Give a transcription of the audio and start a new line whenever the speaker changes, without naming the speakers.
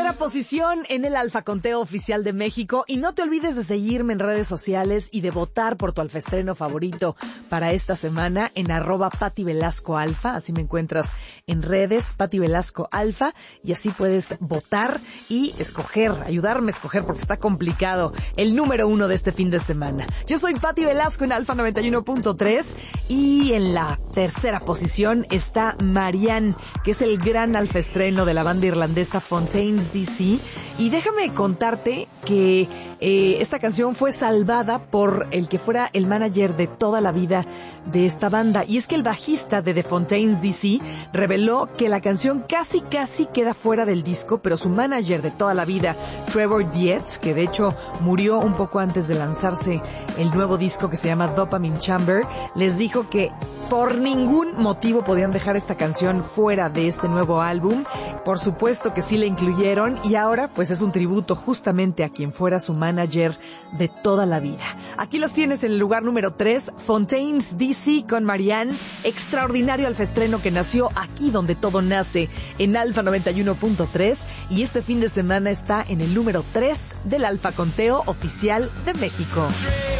tercera posición en el Alfa Conteo Oficial de México. Y no te olvides de seguirme en redes sociales y de votar por tu alfaestreno favorito para esta semana en @PatiVelascoAlfa. Así me encuentras en redes, Pati Velasco Alfa, y así puedes votar y escoger, ayudarme a escoger, porque está complicado, el número 1 de este fin de semana. Yo soy Pati Velasco en Alfa 91.3 y en la tercera posición está Marianne, que es el gran alfaestreno de la banda irlandesa Fontaines DC. Y déjame contarte que esta canción fue salvada por el que fuera el manager de toda la vida de esta banda. Y es que el bajista de The Fontaines DC reveló que la canción casi queda fuera del disco, pero su manager de toda la vida, Trevor Dietz, que de hecho murió un poco antes de lanzarse el nuevo disco que se llama Dopamine Chamber, les dijo que por ningún motivo podían dejar esta canción fuera de este nuevo álbum. Por supuesto que sí la incluyeron, y ahora pues es un tributo justamente a quien fuera su manager de toda la vida. Aquí los tienes en el lugar número 3, Fontaines DC con Marianne, extraordinario alfaestreno que nació aquí donde todo nace, en Alfa 91.3, y este fin de semana está en el número 3 del Alfa Conteo Oficial de México.